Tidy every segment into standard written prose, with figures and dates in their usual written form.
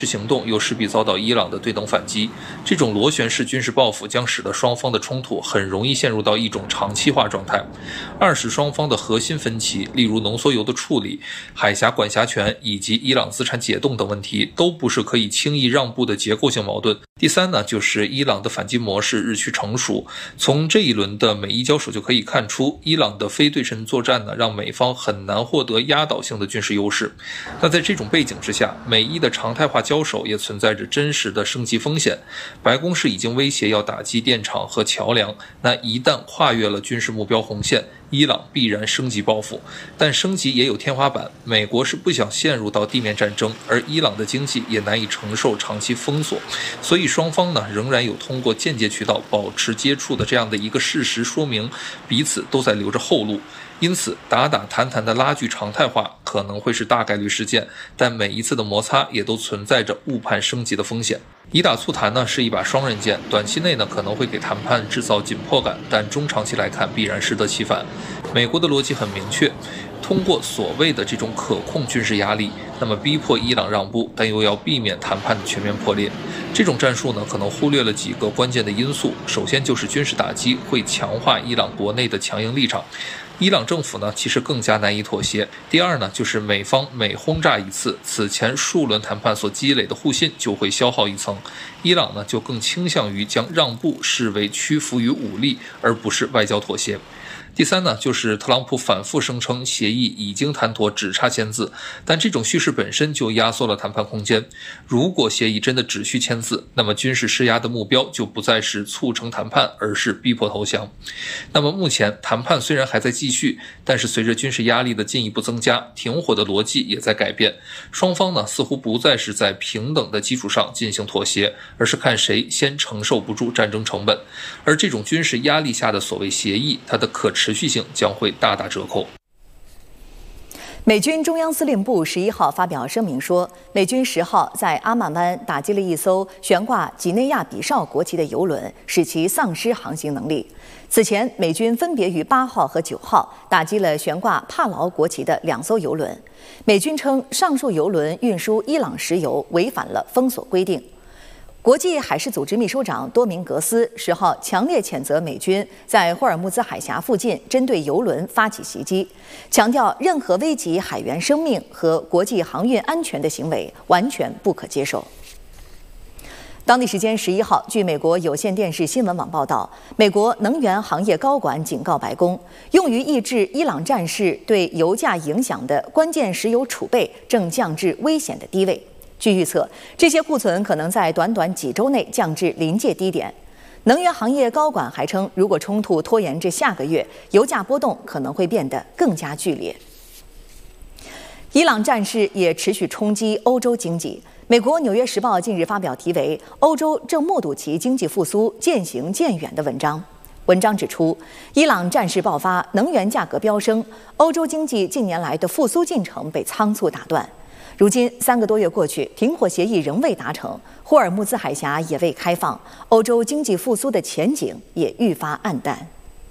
行动又势必遭到伊朗的对等反击，这种螺旋式军事报复将使得双方的冲突很容易陷入到一种长期化状态。二是双方的核心分歧，例如浓缩铀的处理、海峡管辖权以及伊朗资产解冻等问题，都不是可以轻易让步的结构性矛盾。第三呢，就是伊朗的反击模式日趋成熟。从这一轮的美伊交手就可以看出，伊朗的非对称作战呢，让美方很难获得压倒性的军事优势。那在这种背景之下，美伊的常态化交手也存在着真实的升级风险。白宫是已经威胁要打击电厂和桥梁，那一旦跨越了军事目标红线，伊朗必然升级报复。但升级也有天花板，美国是不想陷入到地面战争，而伊朗的经济也难以承受长期封锁，所以双方呢仍然有通过间接渠道保持接触的这样的一个事实，说明彼此都在留着后路。因此打打谈谈的拉锯常态化可能会是大概率事件，但每一次的摩擦也都存在着误判升级的风险。以打促谈呢是一把双刃剑，短期内呢可能会给谈判制造紧迫感，但中长期来看必然适得其反。美国的逻辑很明确，通过所谓的这种可控军事压力，那么逼迫伊朗让步，但又要避免谈判的全面破裂。这种战术呢可能忽略了几个关键的因素，首先就是军事打击会强化伊朗国内的强硬立场，伊朗政府呢其实更加难以妥协。第二呢，就是美方每轰炸一次，此前数轮谈判所积累的互信就会消耗一层，伊朗呢就更倾向于将让步视为屈服于武力，而不是外交妥协。第三呢，就是特朗普反复声称协议已经谈妥，只差签字，但这种叙事本身就压缩了谈判空间。如果协议真的只需签字，那么军事施压的目标就不再是促成谈判，而是逼迫投降。那么目前谈判虽然还在继续，但是随着军事压力的进一步增加，停火的逻辑也在改变。双方呢似乎不再是在平等的基础上进行妥协，而是看谁先承受不住战争成本。而这种军事压力下的所谓协议，它的可持续性将会大打折扣。 美军中央司令部11号发表声明说，美军10号在阿曼湾打击了一艘悬挂几内亚比绍国旗的油轮，使其丧失航行能力。此前，美军分别于8号和9号打击了悬挂帕劳国旗的2艘油轮。美军称，上述油轮运输伊朗石油违反了封锁规定。国际海事组织秘书长多明格斯10号强烈谴责美军在霍尔木兹海峡附近针对油轮发起袭击，强调任何危及海员生命和国际航运安全的行为完全不可接受。当地时间11号，据美国有线电视新闻网报道，美国能源行业高管警告白宫，用于抑制伊朗战事对油价影响的关键石油储备正降至危险的低位。据预测，这些库存可能在短短几周内降至临界低点。能源行业高管还称，如果冲突拖延至下个月，油价波动可能会变得更加剧烈。伊朗战事也持续冲击欧洲经济。美国《纽约时报》近日发表题为《欧洲正目睹其经济复苏渐行渐远》的文章。文章指出，伊朗战事爆发，能源价格飙升，欧洲经济近年来的复苏进程被仓促打断。如今3个多月过去，停火协议仍未达成，霍尔木兹海峡也未开放，欧洲经济复苏的前景也愈发暗淡。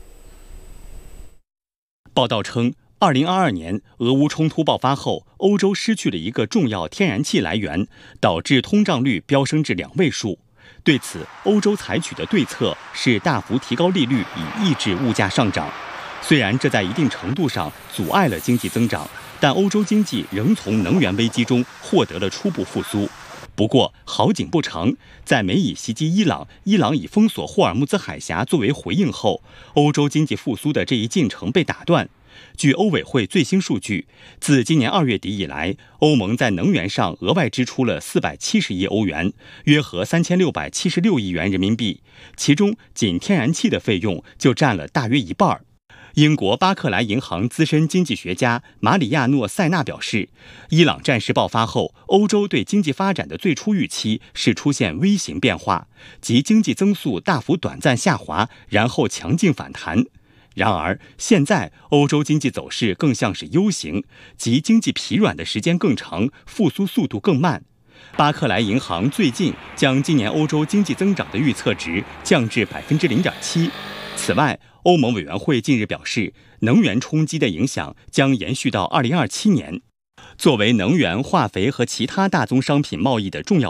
报道称，2022年俄乌冲突爆发后，欧洲失去了一个重要天然气来源，导致通胀率飙升至2位数。对此，欧洲采取的对策是大幅提高利率，以抑制物价上涨。虽然这在一定程度上阻碍了经济增长，但欧洲经济仍从能源危机中获得了初步复苏。不过好景不长，在美以袭击伊朗以封锁霍尔木兹海峡作为回应后，欧洲经济复苏的这一进程被打断。据欧委会最新数据，自今年2月底以来，欧盟在能源上额外支出了470亿欧元，约合3676亿元人民币，其中仅天然气的费用就占了大约一半。英国巴克莱银行资深经济学家马里亚诺·塞纳表示，伊朗战事爆发后，欧洲对经济发展的最初预期是出现 V 型变化，即经济增速大幅短暂下滑，然后强劲反弹。然而，现在欧洲经济走势更像是 U 型，即经济疲软的时间更长，复苏速度更慢。巴克莱银行最近将今年欧洲经济增长的预测值降至 0.7%。此外，欧盟委员会近日表示，能源冲击的影响将延续到2027年。 作为能源、化肥和其他大宗商品贸易的重要